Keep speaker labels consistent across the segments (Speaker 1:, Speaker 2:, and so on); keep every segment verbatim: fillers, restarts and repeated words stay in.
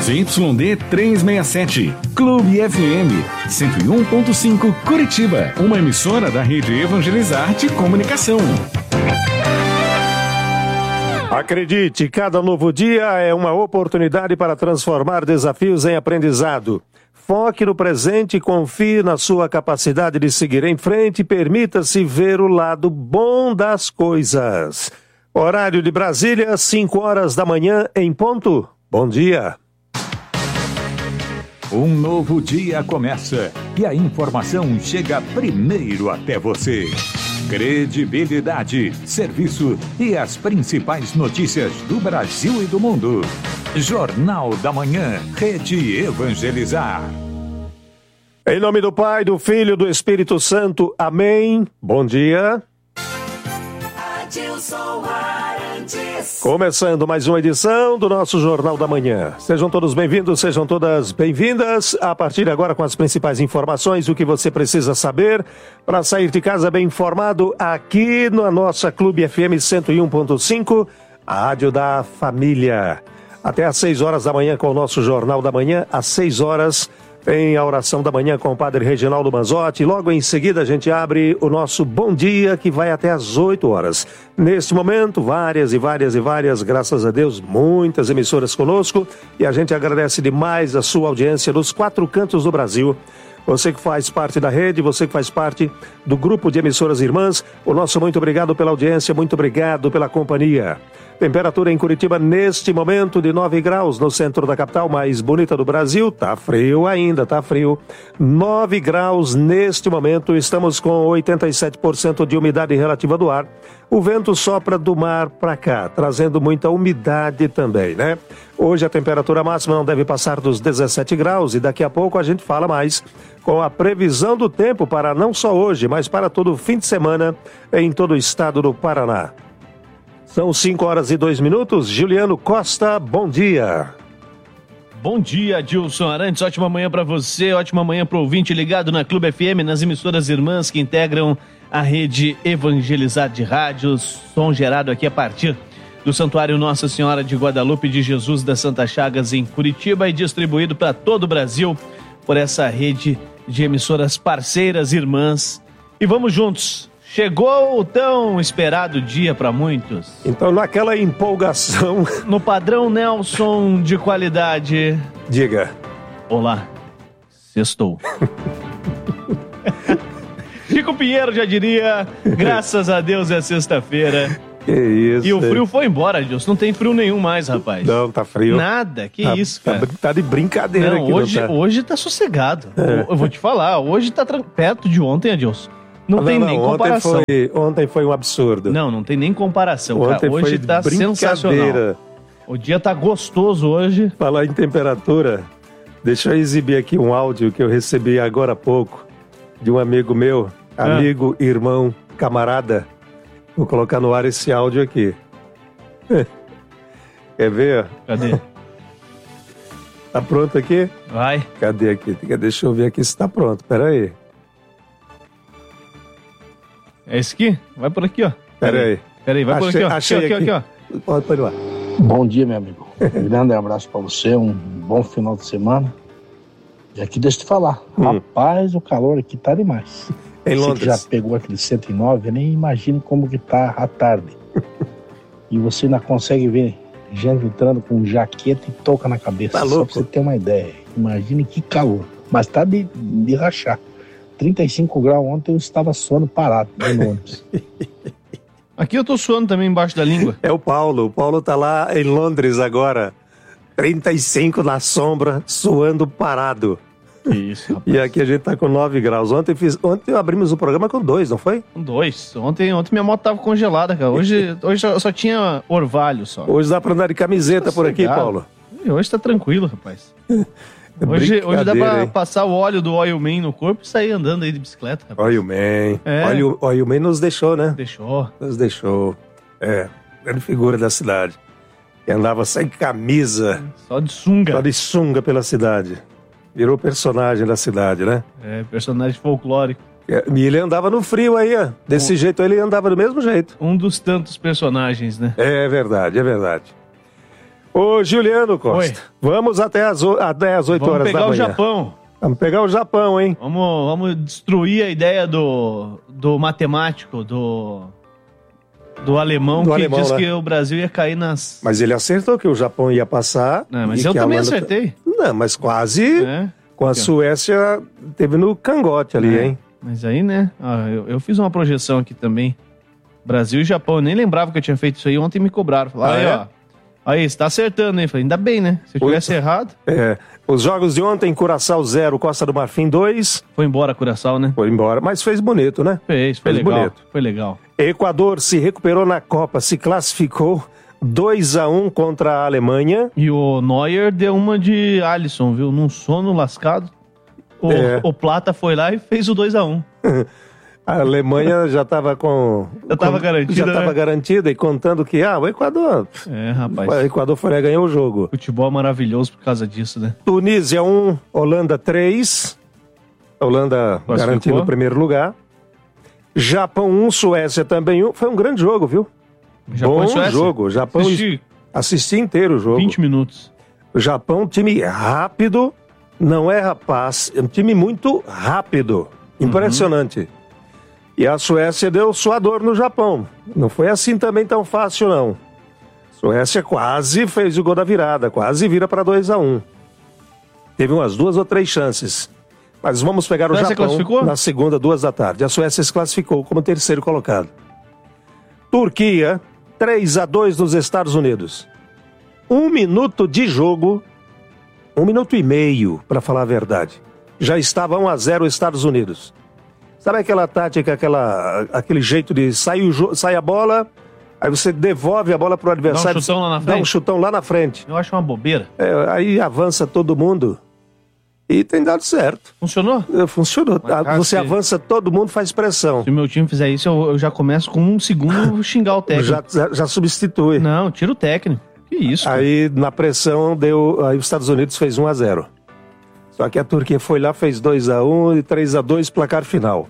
Speaker 1: Y D trezentos e sessenta e sete, Clube F M, cento e um ponto cinco, Curitiba, uma emissora da Rede Evangelizar-te Comunicação.
Speaker 2: Acredite, cada novo dia é uma oportunidade para transformar desafios em aprendizado. Foque no presente e confie na sua capacidade de seguir em frente e permita-se ver o lado bom das coisas. Horário de Brasília, cinco horas da manhã em ponto. Bom dia.
Speaker 3: Um novo dia começa e a informação chega primeiro até você. Credibilidade, serviço e as principais notícias do Brasil e do mundo. Jornal da Manhã, Rede Evangelizar.
Speaker 2: Em nome do Pai, do Filho e do Espírito Santo. Amém. Bom dia. Começando mais uma edição do nosso Jornal da Manhã. Sejam todos bem-vindos, sejam todas bem-vindas. A partir de agora com as principais informações, o que você precisa saber para sair de casa bem informado aqui na nossa Clube F M cento e um ponto cinco, a rádio da família. Até às seis horas da manhã com o nosso Jornal da Manhã, às seis horas tem a oração da manhã com o Padre Reginaldo Manzotti. Logo em seguida a gente abre o nosso Bom Dia, que vai até às oito horas. Neste momento, várias e várias e várias, graças a Deus, muitas emissoras conosco. E a gente agradece demais a sua audiência nos quatro cantos do Brasil. Você que faz parte da rede, você que faz parte do grupo de emissoras irmãs, o nosso muito obrigado pela audiência, muito obrigado pela companhia. Temperatura em Curitiba neste momento de nove graus, no centro da capital mais bonita do Brasil. Tá frio ainda, tá frio. nove graus neste momento, estamos com oitenta e sete por cento de umidade relativa do ar. O vento sopra do mar para cá, trazendo muita umidade também, né? Hoje a temperatura máxima não deve passar dos dezessete graus e daqui a pouco a gente fala mais com a previsão do tempo para não só hoje, mas para todo o fim de semana em todo o estado do Paraná. São cinco horas e dois minutos. Juliano Costa, bom dia.
Speaker 4: Bom dia, Dilson Arantes. Ótima manhã para você, ótima manhã para o ouvinte ligado na Clube F M, nas emissoras irmãs que integram a rede Evangelizar de Rádios. Som gerado aqui a partir do Santuário Nossa Senhora de Guadalupe de Jesus das Santas Chagas em Curitiba e distribuído para todo o Brasil por essa rede de emissoras parceiras irmãs. E vamos juntos. Chegou o tão esperado dia para muitos.
Speaker 2: Então, naquela empolgação...
Speaker 4: No padrão Nelson de qualidade...
Speaker 2: Diga.
Speaker 4: Olá, sextou. Chico Pinheiro já diria, graças a Deus é sexta-feira.
Speaker 2: Que isso.
Speaker 4: E o frio foi embora, Deus. Não tem frio nenhum mais, rapaz.
Speaker 2: Não, tá frio.
Speaker 4: Nada, que
Speaker 2: tá,
Speaker 4: isso, cara.
Speaker 2: Tá, tá de brincadeira
Speaker 4: não,
Speaker 2: aqui.
Speaker 4: Hoje,
Speaker 2: não tá?
Speaker 4: hoje tá sossegado.
Speaker 2: É.
Speaker 4: Eu vou te falar, hoje tá perto de ontem, Adilson. Não, não tem não, nem
Speaker 2: ontem
Speaker 4: comparação.
Speaker 2: Foi, ontem foi um absurdo.
Speaker 4: Não, não tem nem comparação,
Speaker 2: ontem
Speaker 4: cara. Hoje
Speaker 2: foi
Speaker 4: tá sensacional. O dia tá gostoso hoje.
Speaker 2: Falar em temperatura, deixa eu exibir aqui um áudio que eu recebi agora há pouco de um amigo meu, amigo, ah. irmão, camarada. Vou colocar no ar esse áudio aqui. Quer ver?
Speaker 4: Cadê?
Speaker 2: Tá pronto aqui?
Speaker 4: Vai.
Speaker 2: Cadê aqui? Deixa eu ver aqui se tá pronto. Pera aí.
Speaker 4: É esse aqui? Vai por aqui, ó.
Speaker 2: Pera aí.
Speaker 4: Pera aí, vai
Speaker 2: achei,
Speaker 4: por aqui, ó.
Speaker 2: Achei
Speaker 4: aqui,
Speaker 2: aqui,
Speaker 4: aqui, ó.
Speaker 2: Pode, pode ir lá.
Speaker 5: Bom dia, meu amigo. Um grande abraço pra você, um bom final de semana. E aqui deixa eu te falar. Hum. Rapaz, o calor aqui tá demais.
Speaker 2: Em
Speaker 5: você
Speaker 2: Londres.
Speaker 5: que já pegou aquele cento e nove, eu nem imagino como que tá à tarde. E você ainda consegue ver gente entrando com jaqueta e touca na cabeça.
Speaker 2: Tá
Speaker 5: Só
Speaker 2: louco?
Speaker 5: pra você ter uma ideia. Imagine que calor. Mas tá de, de rachar. trinta e cinco graus ontem eu estava suando parado no ônibus.
Speaker 4: Aqui eu tô suando também embaixo da língua.
Speaker 2: É o Paulo. O Paulo tá lá em Londres agora. trinta e cinco na sombra, suando parado.
Speaker 4: Isso, rapaz.
Speaker 2: E aqui a gente tá com nove graus. Ontem, fiz, ontem abrimos o programa com dois, não foi?
Speaker 4: Com dois. Ontem, ontem minha moto tava congelada, cara. Hoje, hoje só, só tinha orvalho só.
Speaker 2: Hoje dá pra andar de camiseta por aqui, Paulo.
Speaker 4: E hoje tá tranquilo, rapaz. Hoje, hoje dá pra hein? passar o óleo do Oil Man no corpo e sair andando aí de bicicleta, rapaz.
Speaker 2: Oil Man.
Speaker 4: É.
Speaker 2: Oil, Oil Man nos deixou, né?
Speaker 4: Deixou.
Speaker 2: Nos deixou. É, grande figura da cidade. Que andava sem camisa.
Speaker 4: Só de sunga.
Speaker 2: Só de sunga pela cidade. Virou personagem da cidade, né?
Speaker 4: É, personagem folclórico.
Speaker 2: E ele andava no frio aí, ó. Desse um, jeito ele andava do mesmo jeito.
Speaker 4: Um dos tantos personagens, né?
Speaker 2: É verdade, é verdade. Ô, Juliano Costa,
Speaker 4: Oi.
Speaker 2: vamos até as, até as oito horas da manhã.
Speaker 4: Vamos pegar o Japão.
Speaker 2: Vamos pegar o Japão, hein?
Speaker 4: Vamos, vamos destruir a ideia do, do matemático, do, do alemão,
Speaker 2: Do
Speaker 4: que
Speaker 2: alemão,
Speaker 4: diz
Speaker 2: né?
Speaker 4: que o Brasil ia cair nas...
Speaker 2: Mas ele acertou que o Japão ia passar.
Speaker 4: Não, mas
Speaker 2: e
Speaker 4: eu
Speaker 2: que a
Speaker 4: também
Speaker 2: Holanda-
Speaker 4: acertei.
Speaker 2: Não, mas quase
Speaker 4: É.
Speaker 2: com a
Speaker 4: Aqui, ó.
Speaker 2: Suécia teve no cangote ali,
Speaker 4: É.
Speaker 2: hein?
Speaker 4: Mas aí, né, ó, eu, eu fiz uma projeção aqui também. Brasil e Japão, eu nem lembrava que eu tinha feito isso aí, ontem me cobraram. Falaram,
Speaker 2: Ah,
Speaker 4: aí,
Speaker 2: é?
Speaker 4: ó, aí, você tá acertando, hein? Falei, ainda bem, né? Se eu tivesse errado,
Speaker 2: É. Os jogos de ontem, Curaçao zero, Costa do Marfim dois.
Speaker 4: foi embora Curaçao, né?
Speaker 2: Foi embora, mas fez bonito, né?
Speaker 4: Fez, foi
Speaker 2: Fez
Speaker 4: legal,
Speaker 2: bonito.
Speaker 4: foi legal.
Speaker 2: Equador se recuperou na Copa, se classificou dois a um contra a Alemanha.
Speaker 4: E o Neuer deu uma de Alisson, viu? Num sono lascado. O,
Speaker 2: É.
Speaker 4: o Plata foi lá e fez o dois a um.
Speaker 2: A Alemanha já estava com.
Speaker 4: Já tava
Speaker 2: com-
Speaker 4: garantida,
Speaker 2: Já estava
Speaker 4: né?
Speaker 2: garantida e contando que ah, o Equador.
Speaker 4: É, rapaz.
Speaker 2: O Equador foi lá e ganhou o jogo.
Speaker 4: Futebol maravilhoso por causa disso, né?
Speaker 2: Tunísia um, Holanda três. Holanda
Speaker 4: Classificou.
Speaker 2: garantindo o primeiro lugar. Japão um, Suécia também um. Foi um grande jogo, viu?
Speaker 4: Japão
Speaker 2: Bom
Speaker 4: e Suécia?
Speaker 2: jogo. Japão
Speaker 4: Assisti
Speaker 2: assisti inteiro o jogo.
Speaker 4: vinte minutos.
Speaker 2: O Japão, time rápido, não é rapaz, é um time muito rápido. Impressionante. E a Suécia deu suador no Japão. Não foi assim também tão fácil, não. Suécia quase fez o gol da virada, quase vira para dois a um. Teve umas duas ou três chances. Mas vamos pegar o
Speaker 4: Suécia
Speaker 2: Japão
Speaker 4: classificou?
Speaker 2: na segunda, duas da tarde. A Suécia se classificou como terceiro colocado. Turquia, três a dois nos Estados Unidos. Um minuto de jogo, um minuto e meio, para falar a verdade. Já estava um a zero Estados Unidos. Sabe aquela tática, aquela, aquele jeito de sai, o jo- sai a bola, aí você devolve a bola para o adversário.
Speaker 4: chutão lá na
Speaker 2: Dá um
Speaker 4: frente?
Speaker 2: chutão lá na frente.
Speaker 4: Eu acho uma bobeira.
Speaker 2: É, aí avança todo mundo e tem dado certo.
Speaker 4: Funcionou?
Speaker 2: É, Funcionou.
Speaker 4: Mas,
Speaker 2: Ah,
Speaker 4: cara,
Speaker 2: você
Speaker 4: se-
Speaker 2: avança, todo mundo faz pressão.
Speaker 4: Se o meu time fizer isso, eu, eu já começo com um segundo xingar o técnico.
Speaker 2: Já, já, já substitui.
Speaker 4: Não, tira o técnico. Que isso? cara?
Speaker 2: Aí na pressão deu, aí os Estados Unidos fez um a zero. Só que a Turquia foi lá, fez dois a um e três a dois, placar final.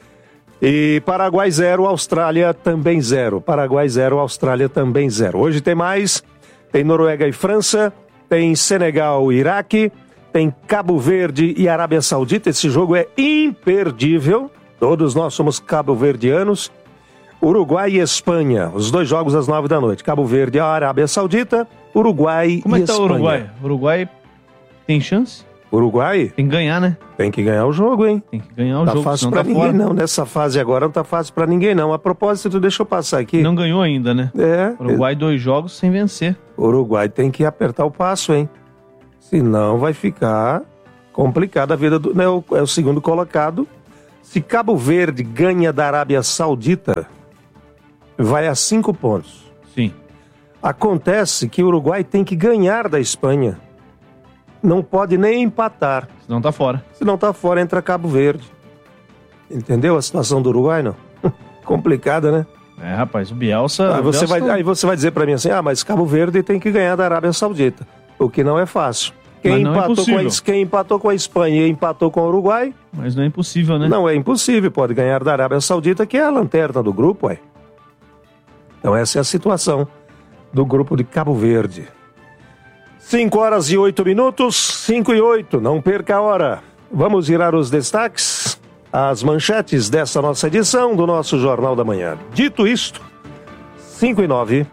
Speaker 2: E Paraguai zero, Austrália também zero. Paraguai zero, Austrália também zero. Hoje tem mais, tem Noruega e França, tem Senegal e Iraque, tem Cabo Verde e Arábia Saudita. Esse jogo é imperdível, todos nós somos cabo-verdianos. Uruguai e Espanha, os dois jogos às nove da noite. Cabo Verde e a Arábia Saudita, Uruguai
Speaker 4: Como é
Speaker 2: e
Speaker 4: que tá o
Speaker 2: Espanha.
Speaker 4: Uruguai? O Uruguai tem chance?
Speaker 2: Uruguai
Speaker 4: Tem que ganhar, né?
Speaker 2: tem que ganhar o jogo, hein?
Speaker 4: Tem que ganhar o
Speaker 2: Tá
Speaker 4: jogo,
Speaker 2: fácil
Speaker 4: senão
Speaker 2: pra
Speaker 4: tá
Speaker 2: ninguém
Speaker 4: fora.
Speaker 2: não, nessa fase agora não tá fácil pra ninguém não. A propósito, deixa eu passar aqui.
Speaker 4: Não ganhou ainda, né?
Speaker 2: É,
Speaker 4: Uruguai, dois jogos sem vencer.
Speaker 2: o Uruguai tem que apertar o passo, hein? Senão vai ficar complicada a vida do... Né, o- é o segundo colocado. Se Cabo Verde ganha da Arábia Saudita, vai a cinco pontos.
Speaker 4: Sim.
Speaker 2: Acontece que o Uruguai tem que ganhar da Espanha. Não pode nem empatar.
Speaker 4: Senão tá fora.
Speaker 2: Se não tá fora, entra Cabo Verde. Entendeu a situação do Uruguai, não? Complicada, né?
Speaker 4: É, rapaz, o Bielsa...
Speaker 2: Aí
Speaker 4: o
Speaker 2: você,
Speaker 4: Bielsa
Speaker 2: vai, aí você vai dizer pra mim assim, ah, mas Cabo Verde tem que ganhar da Arábia Saudita. O que não é fácil. Quem,
Speaker 4: Mas não é
Speaker 2: empatou, com a,
Speaker 4: impossível.
Speaker 2: Es- quem empatou com a Espanha e empatou com o Uruguai,
Speaker 4: Mas não é impossível, né?
Speaker 2: não é impossível. Pode ganhar da Arábia Saudita, que é a lanterna do grupo, ué. Então essa é a situação do grupo de Cabo Verde. cinco horas e oito minutos, cinco e oito, não perca a hora. Vamos virar os destaques, as manchetes dessa nossa edição do nosso Jornal da Manhã. Dito isto, cinco e nove.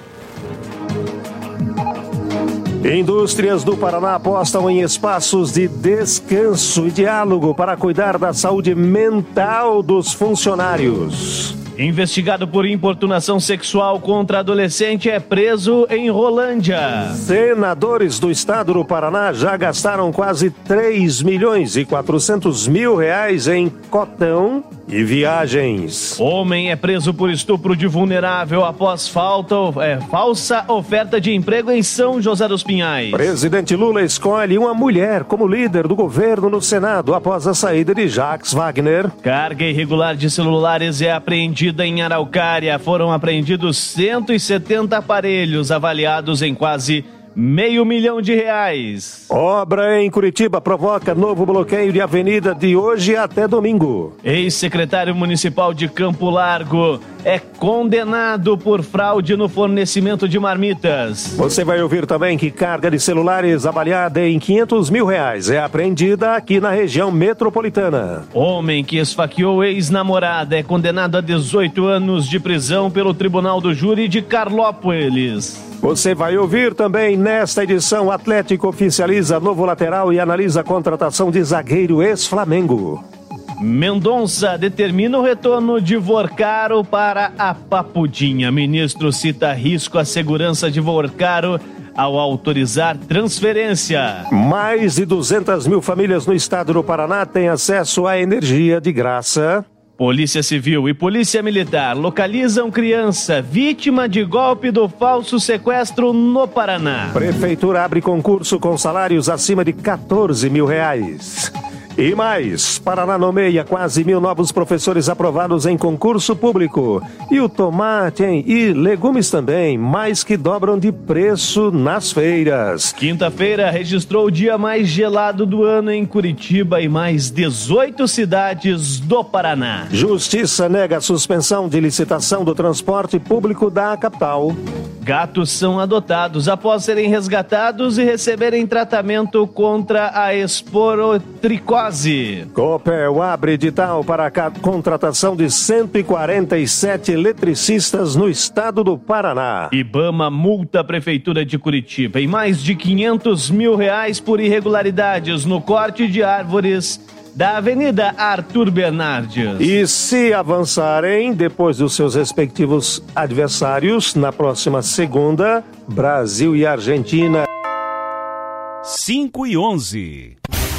Speaker 2: Indústrias do Paraná apostam em espaços de descanso e diálogo para cuidar da saúde mental dos funcionários.
Speaker 4: Investigado por importunação sexual contra adolescente é preso em Rolândia.
Speaker 2: Senadores do estado do Paraná já gastaram quase três milhões e quatrocentos mil reais em cotão e viagens.
Speaker 4: Homem é preso por estupro de vulnerável após falta, é, falsa oferta de emprego em São José dos Pinhais.
Speaker 2: Presidente Lula escolhe uma mulher como líder do governo no Senado após a saída de Jacques Wagner.
Speaker 4: Carga irregular de celulares é apreendida em Araucária. Foram apreendidos cento e setenta aparelhos avaliados em quase meio milhão de reais.
Speaker 2: Obra em Curitiba provoca novo bloqueio de avenida de hoje até domingo.
Speaker 4: Ex-secretário municipal de Campo Largo é condenado por fraude no fornecimento de marmitas.
Speaker 2: Você vai ouvir também que carga de celulares avaliada em quinhentos mil reais é apreendida aqui na região metropolitana.
Speaker 4: Homem que esfaqueou ex-namorada é condenado a dezoito anos de prisão pelo Tribunal do Júri de Carlópolis.
Speaker 2: Você vai ouvir também nesta edição: Atlético oficializa novo lateral e analisa a contratação de zagueiro ex-Flamengo.
Speaker 4: Mendonça determina o retorno de Vorcaro para a Papudinha. Ministro cita risco à segurança de Vorcaro ao autorizar transferência.
Speaker 2: Mais de duzentas mil famílias no estado do Paraná têm acesso à energia de graça.
Speaker 4: Polícia Civil e Polícia Militar localizam criança vítima de golpe do falso sequestro no Paraná.
Speaker 2: Prefeitura abre concurso com salários acima de quatorze mil reais. E mais, Paraná nomeia quase mil novos professores aprovados em concurso público. E o tomate, hein? E legumes também, mais que dobram de preço nas feiras.
Speaker 4: Quinta-feira registrou o dia mais gelado do ano em Curitiba e mais dezoito cidades do Paraná.
Speaker 2: Justiça nega a suspensão de licitação do transporte público da capital.
Speaker 4: Gatos são adotados após serem resgatados e receberem tratamento contra a esporotricose.
Speaker 2: Copel abre edital para a contratação de cento e quarenta e sete eletricistas no estado do Paraná.
Speaker 4: Ibama multa a Prefeitura de Curitiba em mais de quinhentos mil reais por irregularidades no corte de árvores da Avenida Arthur Bernardes.
Speaker 2: E se avançarem depois dos seus respectivos adversários, na próxima segunda, Brasil e Argentina.
Speaker 6: cinco e onze.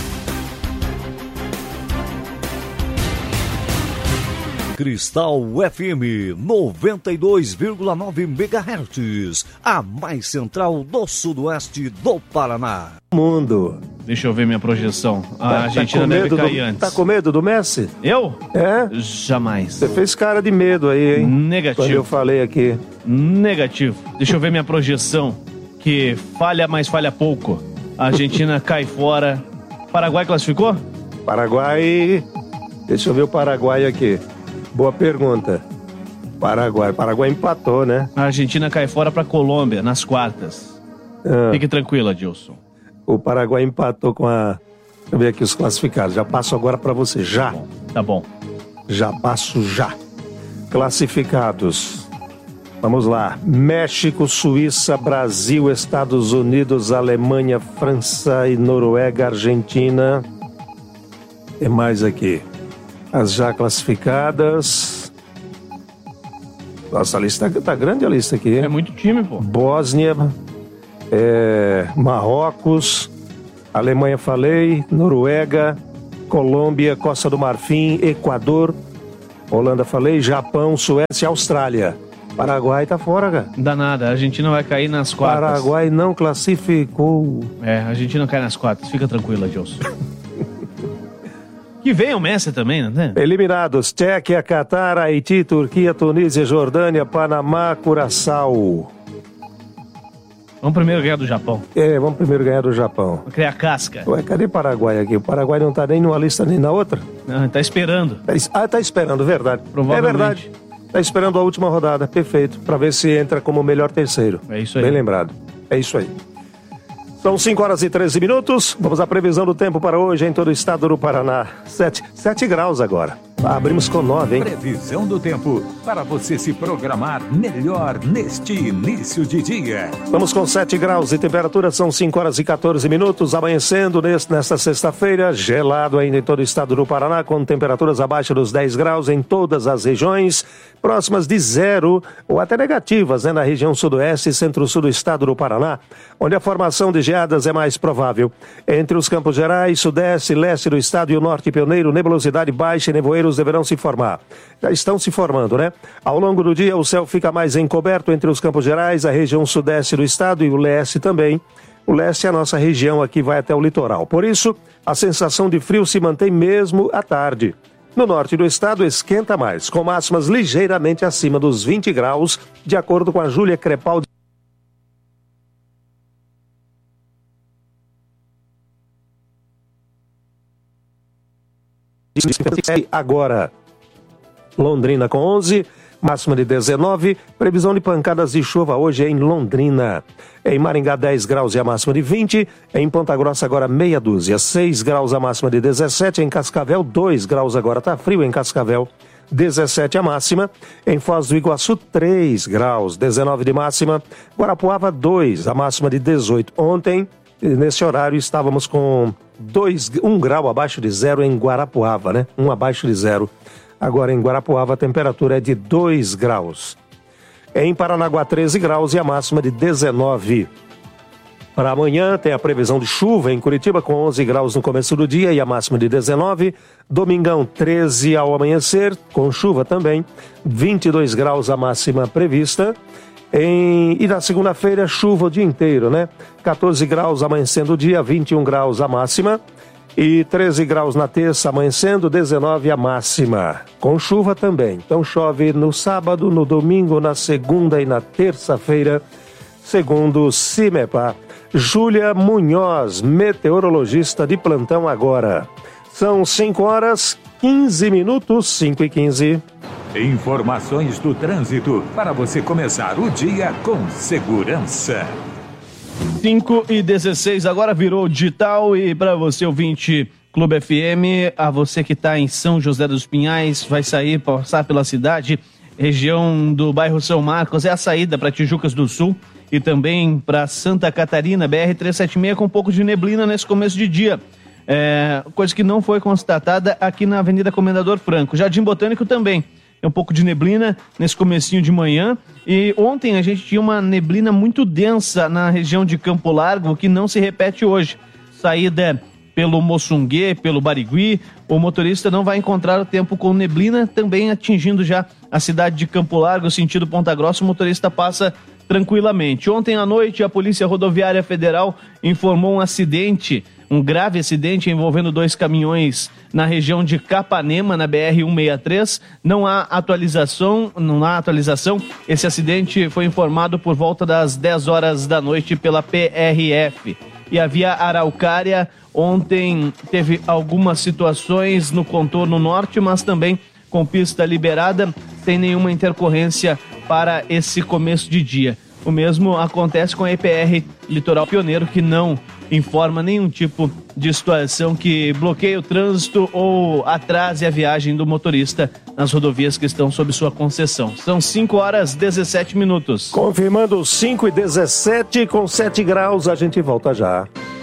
Speaker 6: Cristal F M noventa e dois vírgula nove megahertz, a mais central do sudoeste do Paraná.
Speaker 2: Mundo.
Speaker 4: Deixa eu ver minha projeção. A
Speaker 2: tá,
Speaker 4: Argentina
Speaker 2: tá
Speaker 4: deve cair
Speaker 2: do,
Speaker 4: antes.
Speaker 2: Tá com medo do Messi?
Speaker 4: Eu?
Speaker 2: É?
Speaker 4: Jamais.
Speaker 2: Você fez cara de medo aí, hein?
Speaker 4: Negativo.
Speaker 2: Quando eu falei aqui.
Speaker 4: Negativo. Deixa eu ver minha projeção, que falha, mas falha pouco. A Argentina cai fora. Paraguai classificou?
Speaker 2: Paraguai... Deixa eu ver o Paraguai aqui. Boa pergunta. Paraguai. Paraguai empatou, né?
Speaker 4: A Argentina cai fora para Colômbia nas quartas. Ah. Fique tranquilo, Adilson.
Speaker 2: O Paraguai empatou com a... Deixa eu ver aqui os classificados. Já passo agora para você. Já.
Speaker 4: Tá bom. Tá bom.
Speaker 2: Já passo já. Classificados. Vamos lá. México, Suíça, Brasil, Estados Unidos, Alemanha, França e Noruega, Argentina. Tem mais aqui. As já classificadas. Nossa, a lista tá grande, a lista aqui.
Speaker 4: É muito time, pô.
Speaker 2: Bósnia, é, Marrocos, Alemanha falei, Noruega, Colômbia, Costa do Marfim, Equador, Holanda falei, Japão, Suécia e Austrália. Paraguai tá fora, cara.
Speaker 4: Não dá nada, a Argentina vai cair nas quartas.
Speaker 2: Paraguai não classificou.
Speaker 4: É, a Argentina cai nas quartas, fica tranquilo, Adilson. Que vem o Messi também, né?
Speaker 2: Eliminados: Tchequia, Catar, Haiti, Turquia, Tunísia, Jordânia, Panamá, Curaçao.
Speaker 4: Vamos primeiro ganhar do Japão.
Speaker 2: É, vamos primeiro ganhar do Japão.
Speaker 4: Vamos criar casca.
Speaker 2: Ué, cadê o Paraguai aqui? O Paraguai não tá nem numa lista nem na outra?
Speaker 4: Não, tá esperando.
Speaker 2: Ah, tá esperando, verdade.
Speaker 4: Provavelmente.
Speaker 2: É verdade. Tá esperando a última rodada, perfeito. Pra ver se entra como o melhor terceiro.
Speaker 4: É isso aí.
Speaker 2: Bem lembrado. É isso aí. São cinco horas e treze minutos. Vamos à previsão do tempo para hoje em todo o estado do Paraná. sete graus agora. Abrimos com nove, hein?
Speaker 3: Previsão do tempo para você se programar melhor neste início de dia.
Speaker 2: Vamos com sete graus e temperatura, são cinco horas e quatorze minutos. Amanhecendo neste, nesta sexta-feira, gelado ainda em todo o estado do Paraná, com temperaturas abaixo dos dez graus em todas as regiões, próximas de zero ou até negativas, né, na região sudoeste e centro-sul do estado do Paraná, onde a formação de geadas é mais provável. Entre os Campos Gerais, sudeste e leste do estado e o norte pioneiro, nebulosidade baixa e nevoeiros deverão se formar. Já estão se formando, né? Ao longo do dia, o céu fica mais encoberto entre os Campos Gerais, a região sudeste do estado e o leste também. O leste é a nossa região, aqui vai até o litoral. Por isso, a sensação de frio se mantém mesmo à tarde. No norte do estado, esquenta mais, com máximas ligeiramente acima dos vinte graus, de acordo com a Júlia Crepaldi. agora. Londrina com onze, máxima de dezenove, previsão de pancadas de chuva hoje em Londrina. Em Maringá, dez graus e a máxima de vinte, em Ponta Grossa agora meia dúzia, seis graus a máxima de dezessete, em Cascavel, dois graus agora, tá frio em Cascavel, dezessete a máxima, em Foz do Iguaçu, três graus, dezenove de máxima, Guarapuava, dois, a máxima de dezoito. Ontem, nesse horário, estávamos com dois, um grau abaixo de zero em Guarapuava, né? Um abaixo de zero. Agora em Guarapuava a temperatura é de dois graus. Em Paranaguá, treze graus e a máxima de dezenove. Para amanhã tem a previsão de chuva em Curitiba com onze graus no começo do dia e a máxima de dezenove. Domingão, treze ao amanhecer, com chuva também. vinte e dois graus a máxima prevista. Em... E na segunda-feira, chuva o dia inteiro, né? quatorze graus amanhecendo o dia, vinte e um graus a máxima. E treze graus na terça, amanhecendo, dezenove a máxima. Com chuva também. Então chove no sábado, no domingo, na segunda e na terça-feira, segundo o CIMEPA. Júlia Munhoz, meteorologista de plantão agora. São cinco horas, quinze minutos, cinco e quinze.
Speaker 3: Informações do trânsito para você começar o dia com segurança.
Speaker 4: cinco e dezesseis, agora virou digital e para você ouvinte Clube F M, a você que está em São José dos Pinhais, vai sair, passar pela cidade, região do bairro São Marcos, é a saída para Tijucas do Sul e também para Santa Catarina, B R trezentos e setenta e seis com um pouco de neblina nesse começo de dia. É, coisa que não foi constatada aqui na Avenida Comendador Franco. Jardim Botânico também. É um pouco de neblina nesse comecinho de manhã. E ontem a gente tinha uma neblina muito densa na região de Campo Largo, que não se repete hoje. Saída pelo Moçungue, pelo Barigui, o motorista não vai encontrar o tempo com neblina, também atingindo já a cidade de Campo Largo, sentido Ponta Grossa, o motorista passa tranquilamente. Ontem à noite, a Polícia Rodoviária Federal informou um acidente, um grave acidente envolvendo dois caminhões na região de Capanema, na B R cento e sessenta e três. Não há atualização, não há atualização. Esse acidente foi informado por volta das dez horas da noite pela P R F. E a Via Araucária ontem teve algumas situações no contorno norte, mas também com pista liberada, sem nenhuma intercorrência para esse começo de dia. O mesmo acontece com a E P R Litoral Pioneiro, que não informa nenhum tipo de situação que bloqueie o trânsito ou atrase a viagem do motorista nas rodovias que estão sob sua concessão. São cinco horas e dezessete minutos.
Speaker 2: Confirmando cinco e dezessete com sete graus, a gente volta já.